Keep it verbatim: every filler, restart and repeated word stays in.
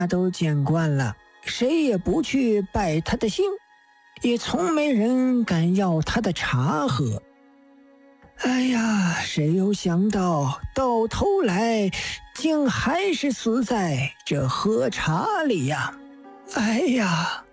都见惯了，谁也不去拜他的姓，也从没人敢要他的茶喝。哎呀，谁有想到到头来竟还是死在这喝茶里呀！哎呀！